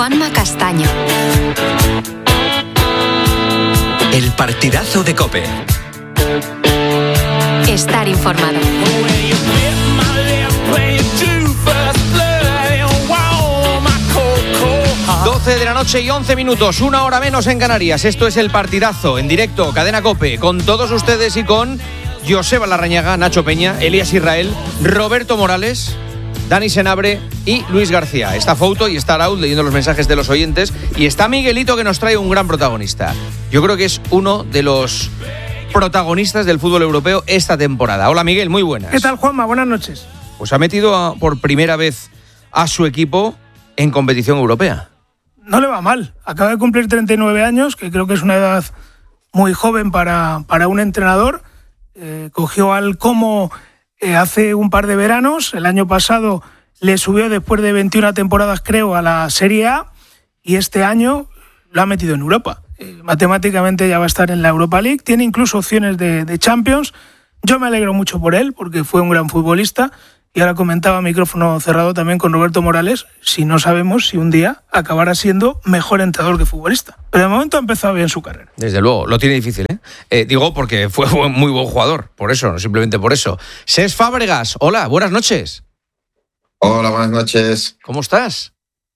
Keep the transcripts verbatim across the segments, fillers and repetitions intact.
Juanma Castaño. El partidazo de COPE. Estar informado. doce de la noche y once minutos, una hora menos en Canarias. Esto es el partidazo en directo, Cadena COPE, con todos ustedes y con Joseba Larrañaga, Nacho Peña, Elías Israel, Roberto Morales, Dani Senabre y Luis García. Está Fouto y está Arauz leyendo los mensajes de los oyentes. Y está Miguelito, que nos trae un gran protagonista. Yo creo que es uno de los protagonistas del fútbol europeo esta temporada. Hola Miguel, muy buenas. ¿Qué tal, Juanma? Buenas noches. Pues ha metido a, por primera vez a su equipo en competición europea. No le va mal. Acaba de cumplir treinta y nueve años, que creo que es una edad muy joven para, para un entrenador. Eh, cogió al Como eh, hace un par de veranos. El año pasado le subió después de veintiuna temporadas, creo, a la Serie A. Y este año lo ha metido en Europa. Eh, matemáticamente ya va a estar en la Europa League. Tiene incluso opciones de, de Champions. Yo me alegro mucho por él, porque fue un gran futbolista. Y ahora comentaba micrófono cerrado también con Roberto Morales, si no sabemos si un día acabará siendo mejor entrenador que futbolista. Pero de momento ha empezado bien su carrera. Desde luego, lo tiene difícil, ¿eh? eh digo porque fue muy buen jugador, por eso, no simplemente por eso. Cés Fábregas, hola, buenas noches. Hola, buenas noches. ¿Cómo estás?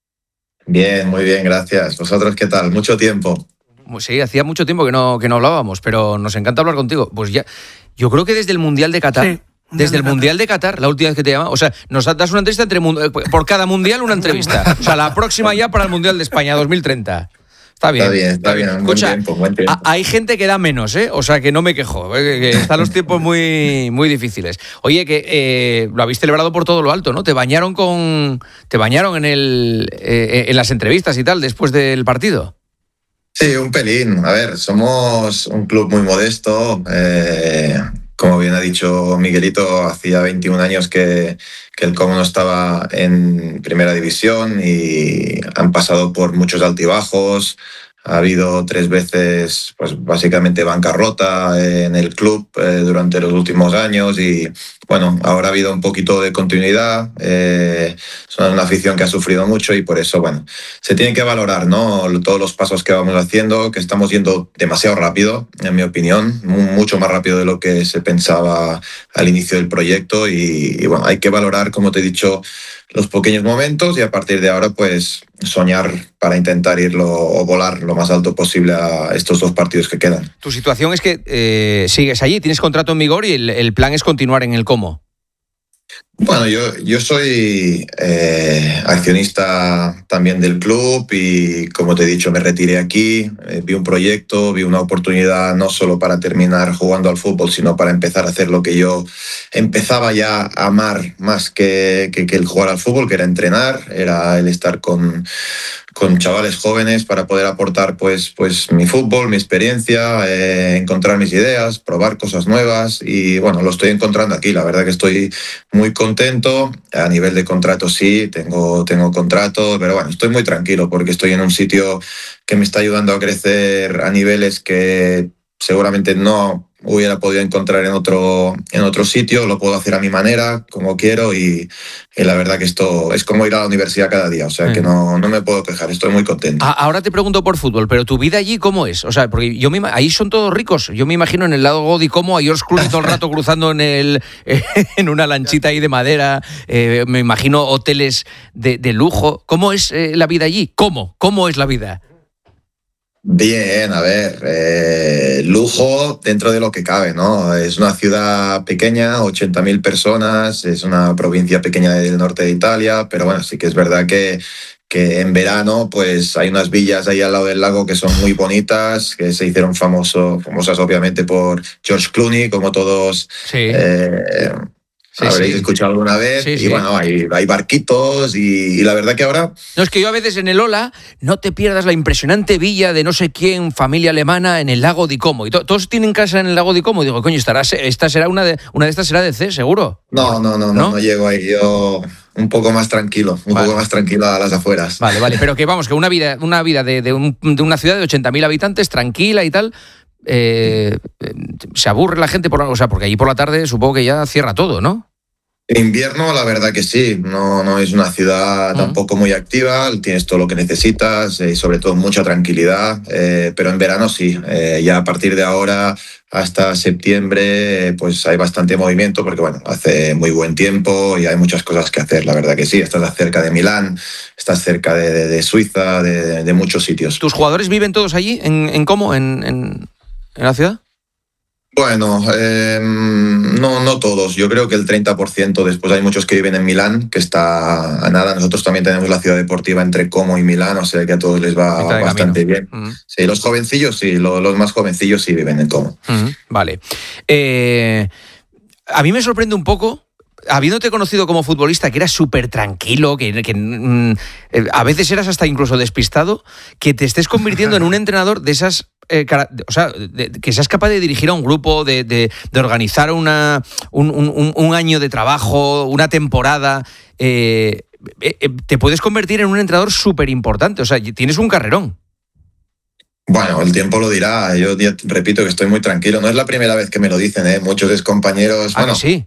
Bien, muy bien, gracias. ¿Vosotros qué tal? Mucho tiempo. Sí, hacía mucho tiempo que no, que no hablábamos, pero nos encanta hablar contigo. Pues ya, yo creo que desde el Mundial de Qatar... Sí. Desde el Mundial de Qatar, la última vez que te llama, o sea, nos das una entrevista entre por cada Mundial, una entrevista. O sea, la próxima ya para el Mundial de España dos mil treinta. Está bien. Está bien, está bien. Escucha, buen tiempo, buen tiempo. Hay gente que da menos, ¿eh? O sea, que no me quejo. ¿eh? Que están los tiempos muy, muy difíciles. Oye, que eh, lo habéis celebrado por todo lo alto, ¿no? Te bañaron con, te bañaron en el, eh, en las entrevistas y tal después del partido. Sí, un pelín. A ver, somos un club muy modesto. Eh, Como bien ha dicho Miguelito, hacía veintiún años que, que el Como no estaba en primera división y han pasado por muchos altibajos. Ha habido tres veces, pues básicamente bancarrota en el club eh, durante los últimos años y bueno, ahora ha habido un poquito de continuidad. Eh, son una afición que ha sufrido mucho y por eso, bueno, se tiene que valorar, ¿no? Todos los pasos que vamos haciendo, que estamos yendo demasiado rápido, en mi opinión, mucho más rápido de lo que se pensaba al inicio del proyecto y, y bueno, hay que valorar, como te he dicho, los pequeños momentos y a partir de ahora pues soñar para intentar irlo o volar lo más alto posible a estos dos partidos que quedan. Tu situación es que eh, sigues allí, tienes contrato en vigor y el, el plan es continuar en el Como. Bueno, yo, yo soy eh, accionista también del club y como te he dicho me retiré aquí, eh, vi un proyecto, vi una oportunidad no solo para terminar jugando al fútbol, sino para empezar a hacer lo que yo empezaba ya a amar más que, que, que el jugar al fútbol, que era entrenar, era el estar con, con chavales jóvenes para poder aportar pues, pues mi fútbol, mi experiencia, eh, encontrar mis ideas, probar cosas nuevas y bueno, lo estoy encontrando aquí, la verdad que estoy muy contento. A nivel de contrato sí, tengo, tengo contrato, pero bueno, estoy muy tranquilo porque estoy en un sitio que me está ayudando a crecer a niveles que seguramente no hubiera podido encontrar en otro, en otro sitio, lo puedo hacer a mi manera, como quiero y, y la verdad que esto es como ir a la universidad cada día, o sea que no, no me puedo quejar, estoy muy contento. Ahora te pregunto por fútbol, pero tu vida allí ¿cómo es? O sea, porque yo me, ahí son todos ricos, yo me imagino en el lago de Como a George Clooney todo el rato cruzando en, el, en una lanchita ahí de madera, eh, me imagino hoteles de, de lujo. ¿Cómo es eh, la vida allí? ¿Cómo? ¿Cómo es la vida? Bien, a ver, eh, lujo dentro de lo que cabe, ¿no? Es una ciudad pequeña, ochenta mil personas, es una provincia pequeña del norte de Italia, pero bueno, sí que es verdad que, que en verano pues hay unas villas ahí al lado del lago que son muy bonitas, que se hicieron famoso, famosas obviamente por George Clooney, como todos... Sí. Eh, Sí, habréis sí. escuchado alguna vez sí, y sí. bueno, hay, hay barquitos y, y la verdad que ahora... No, es que yo a veces en el Ola no te pierdas la impresionante villa de no sé quién, familia alemana en el lago de Como y to- todos tienen casa en el lago de Como y digo, coño, estará, esta será una de, una de estas será de C, seguro. No, no, no, no, no, no llego ahí, yo un poco más tranquilo, un vale. poco más tranquilo a las afueras. Vale, vale, pero que vamos, que una vida, una vida de, de, un, de una ciudad de ochenta mil habitantes, tranquila y tal... Eh, se aburre la gente, por, o sea, porque allí por la tarde supongo que ya cierra todo, ¿no? En invierno, la verdad que sí, no, no es una ciudad tampoco muy activa, tienes todo lo que necesitas y sobre todo mucha tranquilidad, eh, pero en verano sí, eh, ya a partir de ahora hasta septiembre pues hay bastante movimiento porque bueno, hace muy buen tiempo y hay muchas cosas que hacer, la verdad que sí, estás cerca de Milán, estás cerca de, de, de Suiza, de, de muchos sitios. ¿Tus jugadores viven todos allí? ¿En, en cómo? ¿En, en, en la ciudad? Bueno, eh, no, no todos. Yo creo que el treinta por ciento. Después hay muchos que viven en Milán, que está a nada. Nosotros también tenemos la ciudad deportiva entre Como y Milán, o sea que a todos les va bastante camino. bien. Uh-huh. Sí, los jovencillos sí, los, los más jovencillos sí viven en Como. Uh-huh. Vale. Eh, a mí me sorprende un poco, habiéndote conocido como futbolista, que eras súper tranquilo, que, que mm, a veces eras hasta incluso despistado, que te estés convirtiendo en un entrenador de esas... Eh, o sea, de, que seas capaz de dirigir a un grupo, de, de, de organizar una, un, un, un año de trabajo, una temporada, eh, eh, te puedes convertir en un entrenador súper importante. O sea, tienes un carrerón. Bueno, el tiempo lo dirá. Yo repito que estoy muy tranquilo. No es la primera vez que me lo dicen, ¿eh? Muchos excompañeros... Ah, bueno, sí.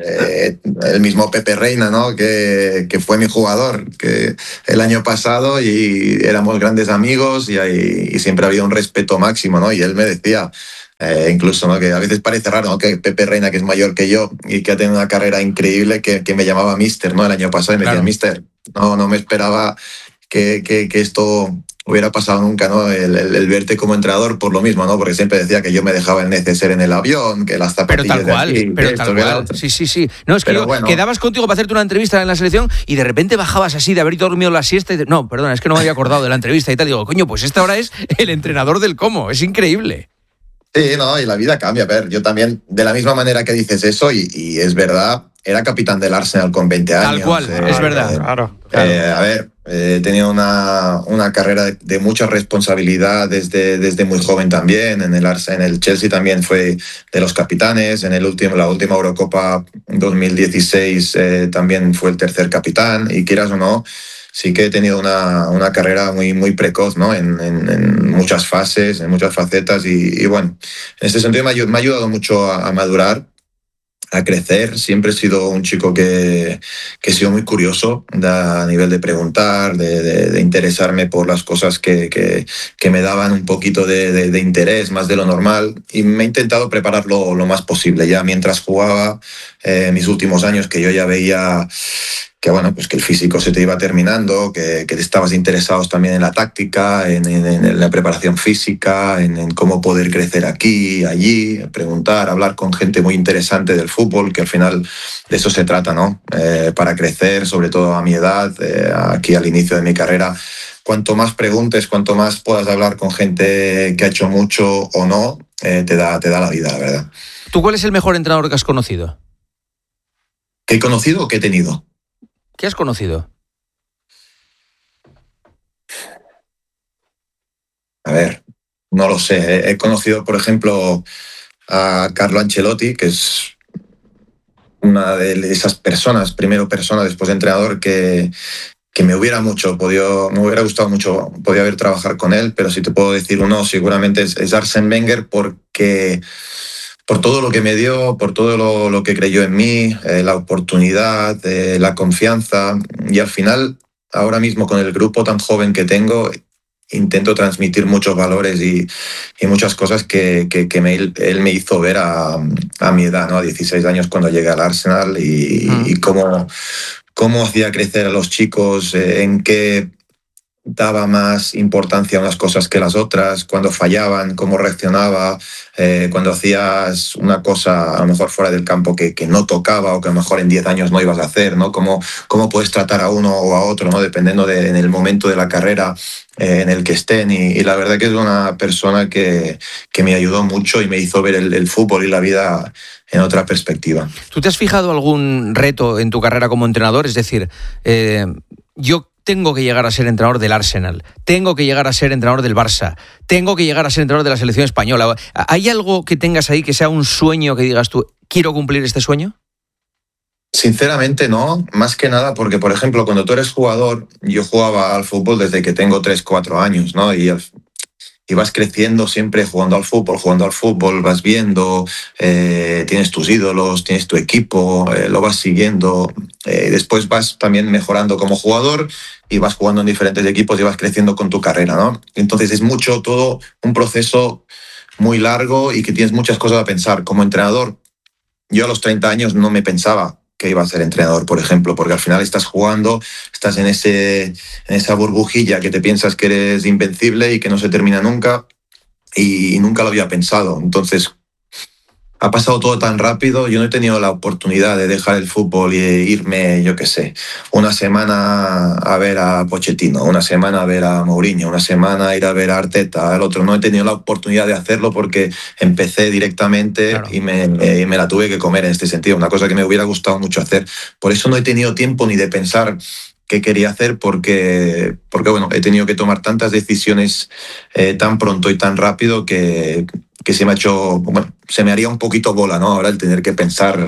Eh, el mismo Pepe Reina, ¿no? que, que fue mi jugador que el año pasado y éramos grandes amigos y, hay, y siempre ha habido un respeto máximo, ¿no? Y él me decía, eh, incluso, ¿no? que a veces parece raro, ¿no? que Pepe Reina, que es mayor que yo y que ha tenido una carrera increíble, que, que me llamaba Mister, ¿no? el año pasado y me claro. decía, Mister, no, no me esperaba que, que, que esto hubiera pasado nunca, ¿no? El, el, el verte como entrenador por lo mismo, ¿no? Porque siempre decía que yo me dejaba el neceser en el avión, que las zapatillas pero tal cual, de aquí, pero esto, tal cual. Sí, sí, sí. No, es que yo, bueno. quedabas contigo para hacerte una entrevista en la selección y de repente bajabas así de haber dormido la siesta y de, no, perdona, es que no me había acordado de la entrevista y tal. Digo, coño, pues esta hora es el entrenador del Como, es increíble. Sí, no, y la vida cambia. A ver, yo también, de la misma manera que dices eso, y, y es verdad, era capitán del Arsenal con veinte años. Tal cual, eh, es verdad. Eh, claro, claro. Eh, a ver, he eh, tenido una, una carrera de, de mucha responsabilidad desde, desde muy joven también. En el, en el Chelsea también fue de los capitanes. En el último, la última Eurocopa dos mil dieciséis eh, también fue el tercer capitán. Y quieras o no, sí que he tenido una, una carrera muy, muy precoz, ¿no? En, en, en muchas fases, en muchas facetas y, y bueno, en este sentido me ha, me ha ayudado mucho a, a madurar, a crecer. Siempre he sido un chico que, que he sido muy curioso a nivel de preguntar, de, de, de interesarme por las cosas que, que, que me daban un poquito de, de, de interés, más de lo normal, y me he intentado prepararlo lo más posible. Ya mientras jugaba, eh, mis últimos años, que yo ya veía que bueno, pues que el físico se te iba terminando, que, que estabas interesados también en la táctica, en, en, en la preparación física, en, en cómo poder crecer aquí, allí, preguntar, hablar con gente muy interesante del fútbol, que al final de eso se trata, ¿no? Eh, para crecer, sobre todo a mi edad, eh, aquí al inicio de mi carrera, cuanto más preguntes, cuanto más puedas hablar con gente que ha hecho mucho o no, eh, te da, te da la vida, la verdad. ¿Tú cuál es el mejor entrenador que has conocido? ¿Que he conocido o que he tenido? ¿Qué has conocido? A ver, no lo sé. He conocido, por ejemplo, a Carlo Ancelotti, que es una de esas personas, primero persona, después entrenador, que, que me hubiera mucho podido, me hubiera gustado mucho, podía haber trabajar con él, pero si te puedo decir uno, seguramente es, es Arsène Wenger, porque por todo lo que me dio, por todo lo, lo que creyó en mí, eh, la oportunidad, eh, la confianza. Y al final, ahora mismo con el grupo tan joven que tengo, intento transmitir muchos valores y, y muchas cosas que, que, que me, él me hizo ver a, a mi edad, ¿no? A dieciséis años cuando llegué al Arsenal y, mm. y cómo, cómo hacía crecer a los chicos, eh, en qué daba más importancia a unas cosas que las otras, cuando fallaban, cómo reaccionaba, eh, cuando hacías una cosa a lo mejor fuera del campo que, que no tocaba o que a lo mejor en diez años no ibas a hacer, ¿no? Cómo, cómo puedes tratar a uno o a otro, ¿no? Dependiendo de, en el momento de la carrera eh, en el que estén. Y, y la verdad que es una persona que, que me ayudó mucho y me hizo ver el, el fútbol y la vida en otra perspectiva. ¿Tú te has fijado algún reto en tu carrera como entrenador? Es decir, eh, yo tengo que llegar a ser entrenador del Arsenal, tengo que llegar a ser entrenador del Barça, tengo que llegar a ser entrenador de la selección española. ¿Hay algo que tengas ahí que sea un sueño que digas tú, quiero cumplir este sueño? Sinceramente no, más que nada porque, por ejemplo, cuando tú eres jugador, yo jugaba al fútbol desde que tengo tres, cuatro años, ¿no? Y, y vas creciendo siempre jugando al fútbol, jugando al fútbol, vas viendo, eh, tienes tus ídolos, tienes tu equipo, eh, lo vas siguiendo, eh, después vas también mejorando como jugador y vas jugando en diferentes equipos y vas creciendo con tu carrera, ¿no? Entonces es mucho todo un proceso muy largo y que tienes muchas cosas a pensar. Como entrenador, yo a los treinta años no me pensaba que iba a ser entrenador, por ejemplo, porque al final estás jugando, estás en, ese, en esa burbujilla que te piensas que eres invencible y que no se termina nunca, y nunca lo había pensado. Entonces, ha pasado todo tan rápido, yo no he tenido la oportunidad de dejar el fútbol e irme, yo qué sé, una semana a ver a Pochettino, una semana a ver a Mourinho, una semana a ir a ver a Arteta, al otro. No he tenido la oportunidad de hacerlo porque empecé directamente, claro, y me, me, me la tuve que comer en este sentido, una cosa que me hubiera gustado mucho hacer. Por eso no he tenido tiempo ni de pensar qué quería hacer, porque, porque bueno, he tenido que tomar tantas decisiones eh, tan pronto y tan rápido que... que se me ha hecho, bueno, se me haría un poquito bola, ¿no? Ahora el tener que pensar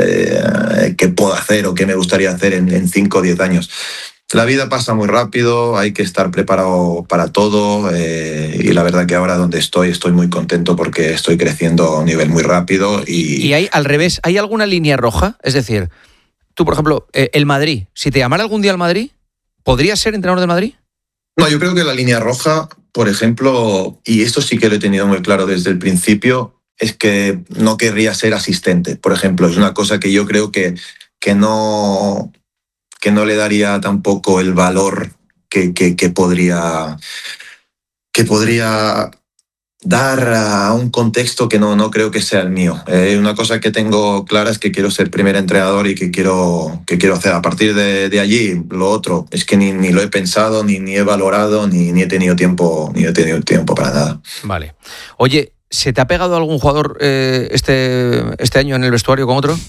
eh, qué puedo hacer o qué me gustaría hacer en cinco o diez años. La vida pasa muy rápido, hay que estar preparado para todo, eh, y la verdad que ahora donde estoy, estoy muy contento porque estoy creciendo a un nivel muy rápido. Y, y hay, al revés, ¿hay alguna línea roja? Es decir, tú, por ejemplo, eh, el Madrid, si te llamara algún día el Madrid, ¿podrías ser entrenador del Madrid? No, yo creo que la línea roja, por ejemplo, y esto sí que lo he tenido muy claro desde el principio, es que no querría ser asistente. Por ejemplo, es una cosa que yo creo que, que, no, que no le daría tampoco el valor que, que, que, podría, que podría dar a un contexto que no, no creo que sea el mío. Eh, una cosa que tengo clara es que quiero ser primer entrenador y que quiero, que quiero hacer. A partir de, de allí, lo otro es que ni, ni lo he pensado, ni, ni he valorado, ni, ni he tenido tiempo, ni he tenido tiempo para nada. Vale. Oye, ¿se te ha pegado algún jugador eh, este, este año en el vestuario con otro?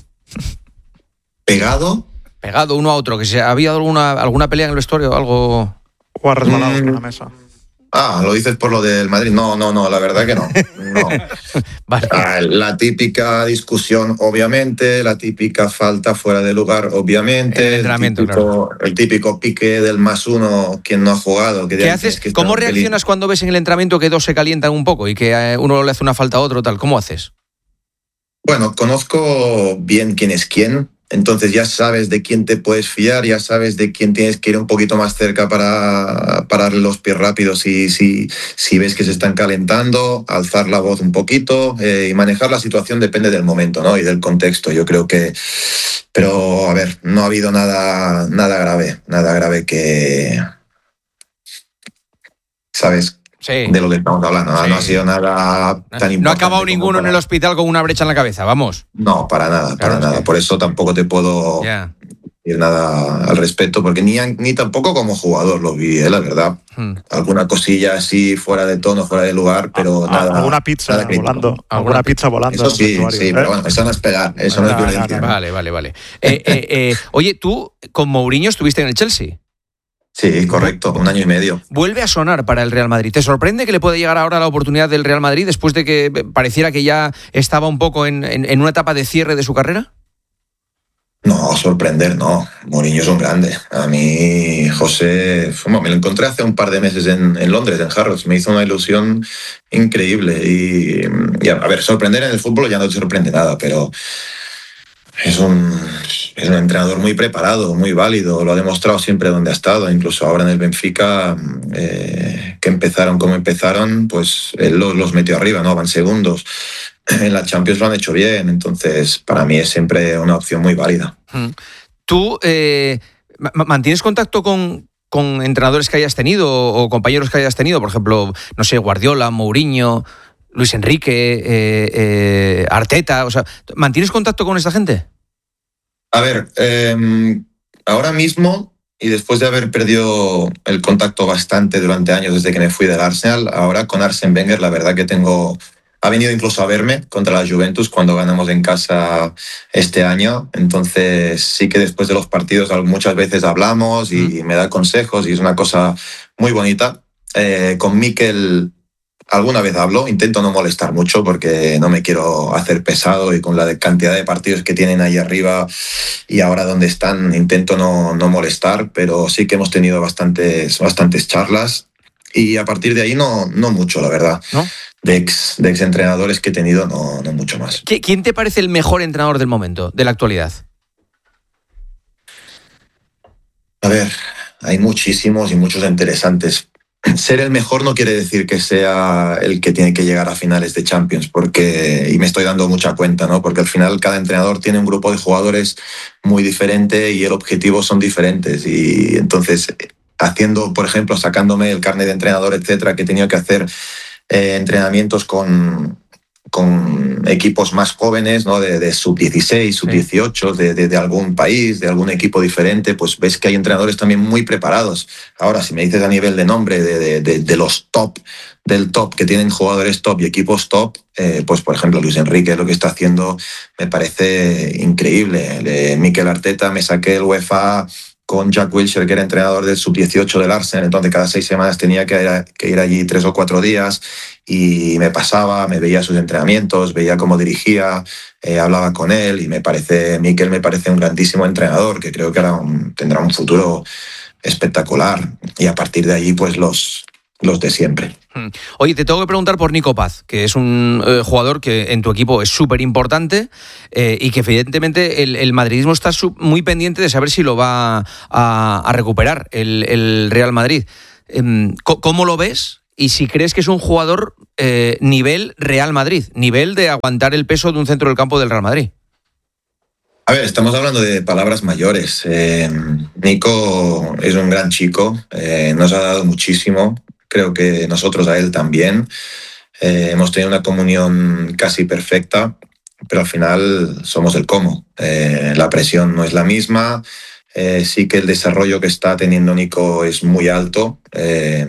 ¿Pegado? Pegado uno a otro, que se había alguna, alguna pelea en el vestuario, algo... O ha resbalado en mm. la mesa. Ah, ¿lo dices por lo del Madrid? No, no, no, la verdad que no. no. Vale. La típica discusión, obviamente, la típica falta fuera de lugar, obviamente. El, el, típico, claro. el típico pique del más uno, quien no ha jugado. Que ¿Qué haces? Que ¿Cómo reaccionas feliz? Cuando ves en el entrenamiento que dos se calientan un poco y que uno le hace una falta a otro, tal? ¿Cómo haces? Bueno, conozco bien quién es quién. Entonces ya sabes de quién te puedes fiar, ya sabes de quién tienes que ir un poquito más cerca para pararle los pies rápidos si, si, si ves que se están calentando, alzar la voz un poquito, eh, y manejar la situación depende del momento, ¿no? Y del contexto. Yo creo que... Pero, a ver, no ha habido nada, nada grave, nada grave que... ¿Sabes? Sí. De lo que estamos hablando. Sí. No ha sido nada tan importante. No ha acabado ninguno para... en el hospital con una brecha en la cabeza, vamos. No, para nada, para claro, nada. Sí. Por eso tampoco te puedo yeah. decir nada al respecto, porque ni, ni tampoco como jugador lo vi, ¿eh? La verdad. Hmm. Alguna cosilla así fuera de tono, fuera de lugar, pero a, nada. Alguna pizza nada volando. Alguna pizza volando. Eso sí, sí, ¿eh? Pero bueno, eso no es pegar, eso no, no es violencia. No, no. Vale, vale, vale. eh, eh, eh, oye, tú con Mourinho estuviste en el Chelsea. Sí, correcto, un año y medio. Vuelve a sonar para el Real Madrid. ¿Te sorprende que le pueda llegar ahora la oportunidad del Real Madrid después de que pareciera que ya estaba un poco en, en, en una etapa de cierre de su carrera? No, sorprender, no. Mourinho es un grande. A mí, José, bueno, me lo encontré hace un par de meses en, en Londres, en Harrods. Me hizo una ilusión increíble. Y, y a ver, sorprender en el fútbol ya no te sorprende nada, pero... Es un, es un entrenador muy preparado, muy válido, lo ha demostrado siempre donde ha estado, incluso ahora en el Benfica, eh, que empezaron como empezaron, pues él los, los metió arriba, ¿no? Van segundos. En la Champions lo han hecho bien, entonces para mí es siempre una opción muy válida. ¿Tú eh, mantienes contacto con, con entrenadores que hayas tenido o compañeros que hayas tenido? Por ejemplo, no sé, Guardiola, Mourinho... Luis Enrique, eh, eh, Arteta, o sea, ¿mantienes contacto con esta gente? A ver, eh, ahora mismo, y después de haber perdido el contacto bastante durante años desde que me fui del Arsenal, ahora con Arsène Wenger la verdad que tengo... Ha venido incluso a verme contra la Juventus cuando ganamos en casa este año, entonces sí que después de los partidos muchas veces hablamos y mm. me da consejos y es una cosa muy bonita. Eh, con Mikel... Alguna vez hablo, intento no molestar mucho porque no me quiero hacer pesado y con la cantidad de partidos que tienen ahí arriba y ahora donde están intento no, no molestar, pero sí que hemos tenido bastantes, bastantes charlas Y a partir de ahí no, no mucho, la verdad. ¿No? De ex, de ex entrenadores que he tenido, no, no mucho más. ¿Quién te parece el mejor entrenador del momento, de la actualidad? A ver, hay muchísimos y muchos interesantes. Ser el mejor no quiere decir que sea el que tiene que llegar a finales de Champions, porque, y me estoy dando mucha cuenta, ¿no? Porque al final cada entrenador tiene un grupo de jugadores muy diferente y el objetivo son diferentes. Y entonces, haciendo, por ejemplo, sacándome el carnet de entrenador, etcétera, que he tenido que hacer eh, entrenamientos con, con equipos más jóvenes, ¿no? De, de sub dieciséis, sub dieciocho, de, de, de algún país, de algún equipo diferente, pues ves que hay entrenadores también muy preparados. Ahora, si me dices a nivel de nombre de, de, de, de los top, del top, que tienen jugadores top y equipos top, eh, pues por ejemplo Luis Enrique, lo que está haciendo me parece increíble. De Mikel Arteta, me saqué el UEFA con Jack Wilshere, que era entrenador del sub dieciocho del Arsenal, entonces cada seis semanas tenía que ir, que ir allí tres o cuatro días y me pasaba, me veía sus entrenamientos, veía cómo dirigía, eh, hablaba con él y me parece, Mikel me parece un grandísimo entrenador que creo que ahora un, tendrá un futuro espectacular y a partir de ahí pues los, los de siempre. Oye, te tengo que preguntar por Nico Paz, que es un eh, jugador que en tu equipo es súper importante eh, y que evidentemente el, el madridismo está sub, muy pendiente de saber si lo va a, a recuperar el, el Real Madrid. Eh, ¿Cómo lo ves? Y si crees que es un jugador eh, nivel Real Madrid, nivel de aguantar el peso de un centro del campo del Real Madrid. A ver, estamos hablando de palabras mayores. Eh, Nico es un gran chico, eh, nos ha dado muchísimo. Creo que nosotros a él también. Eh, hemos tenido una comunión casi perfecta, pero al final somos el cómo. Eh, la presión no es la misma. Eh, sí que el desarrollo que está teniendo Nico es muy alto. Eh,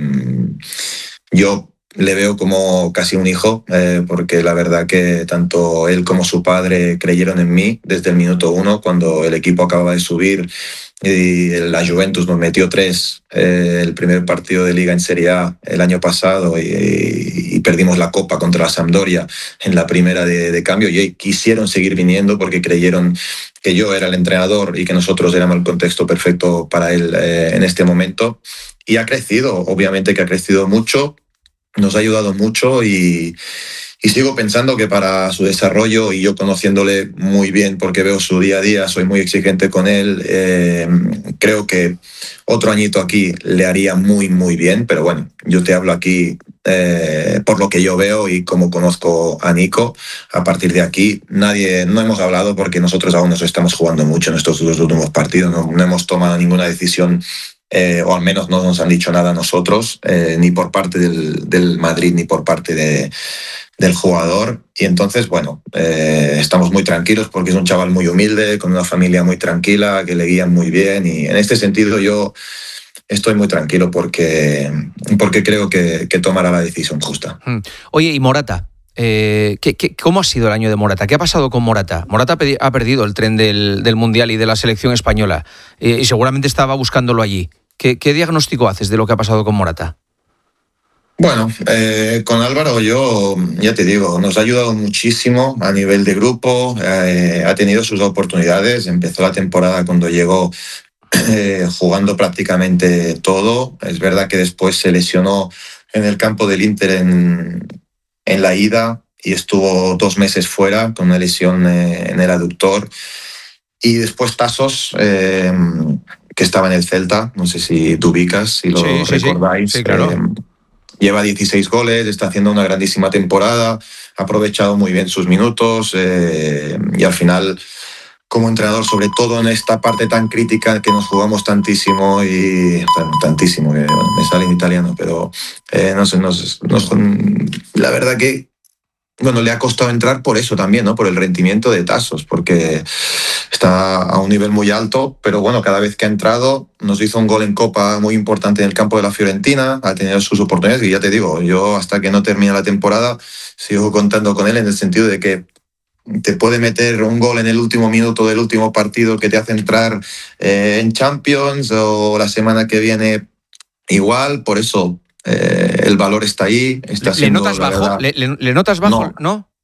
yo le veo como casi un hijo, eh, porque la verdad que tanto él como su padre creyeron en mí desde el minuto uno, cuando el equipo acababa de subir y la Juventus nos metió tres eh, el primer partido de Liga en Serie A el año pasado y, y perdimos la Copa contra la Sampdoria en la primera de, de cambio, y quisieron seguir viniendo porque creyeron que yo era el entrenador y que nosotros éramos el contexto perfecto para él eh, en este momento, y ha crecido, obviamente que ha crecido mucho, nos ha ayudado mucho y Y sigo pensando que para su desarrollo, y yo conociéndole muy bien porque veo su día a día, soy muy exigente con él, eh, creo que otro añito aquí le haría muy, muy bien. Pero bueno, yo te hablo aquí eh, por lo que yo veo y como conozco a Nico. A partir de aquí, nadie, no hemos hablado porque nosotros aún nos estamos jugando mucho en estos dos últimos partidos. No, no hemos tomado ninguna decisión. Eh, o al menos no nos han dicho nada a nosotros, eh, ni por parte del, del Madrid ni por parte de, del jugador. Y entonces, bueno, eh, estamos muy tranquilos porque es un chaval muy humilde, con una familia muy tranquila, que le guían muy bien, y en este sentido yo estoy muy tranquilo porque, porque creo que, que tomará la decisión justa. Oye, ¿y Morata? Eh, ¿qué, qué, ¿Cómo ha sido el año de Morata? ¿Qué ha pasado con Morata? Morata ha perdido el tren del, del Mundial y de la selección española, eh, y seguramente estaba buscándolo allí. ¿Qué, ¿Qué diagnóstico haces de lo que ha pasado con Morata? Bueno, eh, con Álvaro yo, ya te digo, nos ha ayudado muchísimo a nivel de grupo, eh, ha tenido sus oportunidades, empezó la temporada cuando llegó eh, jugando prácticamente todo. Es verdad que después se lesionó en el campo del Inter en, en la ida y estuvo dos meses fuera con una lesión eh, en el aductor. Y después Tasos, eh, que estaba en el Celta, no sé si tú ubicas, si lo sí, recordáis. Sí, sí, claro. eh, lleva dieciséis goles, está haciendo una grandísima temporada, ha aprovechado muy bien sus minutos eh, y al final, como entrenador, sobre todo en esta parte tan crítica que nos jugamos tantísimo y bueno, tantísimo, que bueno, me sale en italiano, pero eh, no sé, nos, nos, la verdad que bueno, le ha costado entrar por eso también, ¿no? Por el rendimiento de Tasos, porque está a un nivel muy alto, pero bueno, cada vez que ha entrado nos hizo un gol en Copa muy importante en el campo de la Fiorentina, ha tenido sus oportunidades y ya te digo, yo hasta que no termine la temporada sigo contando con él en el sentido de que te puede meter un gol en el último minuto del último partido que te hace entrar eh, en Champions, o la semana que viene igual, por eso... Eh, el valor está ahí. Está ¿Le, notas bajo? ¿Le, le, ¿Le notas bajo? No, ¿No?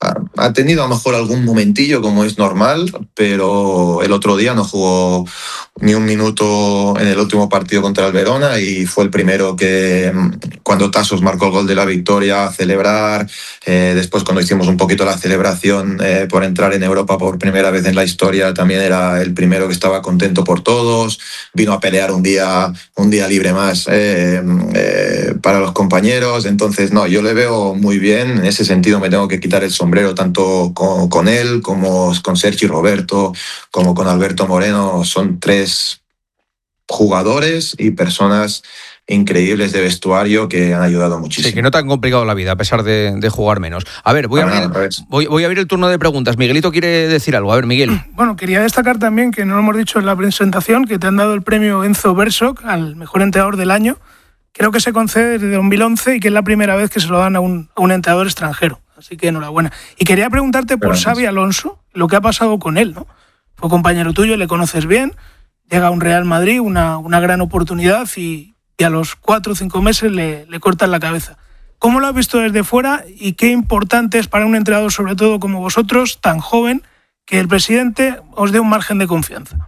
ha tenido a lo mejor algún momentillo como es normal, pero el otro día no jugó ni un minuto en el último partido contra el Verona y fue el primero que, cuando Tasos marcó el gol de la victoria, a celebrar. Eh, después, cuando hicimos un poquito la celebración eh, por entrar en Europa por primera vez en la historia, también era el primero que estaba contento por todos. Vino a pelear un día, un día libre más eh, eh, para los compañeros. Entonces, no, yo le veo muy bien. En ese sentido me tengo que quitar el sombrero tanto con, con él como con Sergi Roberto, como con Alberto Moreno. Son tres jugadores y personas increíbles de vestuario que han ayudado muchísimo. Sí, que no te han complicado la vida a pesar de, de jugar menos. A ver, voy a, abrir, voy, voy a abrir el turno de preguntas. Miguelito quiere decir algo. A ver, Miguel. Bueno, quería destacar también, que no lo hemos dicho en la presentación, que te han dado el premio Enzo Bersok al mejor entrenador del año. Creo que se concede desde dos mil once y que es la primera vez que se lo dan a un, a un entrenador extranjero. Así que enhorabuena. Y quería preguntarte por Xabi Alonso, lo que ha pasado con él, ¿no? Fue compañero tuyo, le conoces bien, llega a un Real Madrid, una, una gran oportunidad y, y a los cuatro o cinco meses le, le cortan la cabeza. ¿Cómo lo has visto desde fuera y qué importante es para un entrenador, sobre todo como vosotros, tan joven, que el presidente os dé un margen de confianza?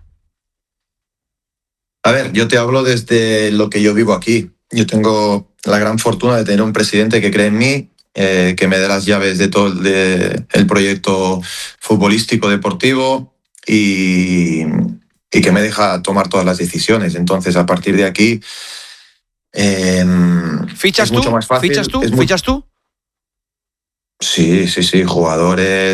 A ver, yo te hablo desde lo que yo vivo aquí. Yo tengo la gran fortuna de tener un presidente que cree en mí, eh, que me dé las llaves de todo el, de, el proyecto futbolístico deportivo y, y que me deja tomar todas las decisiones. Entonces, a partir de aquí, eh, ¿Fichas es tú? mucho más fácil. ¿Fichas tú? Es ¿Fichas tú? Sí, sí, sí, jugadores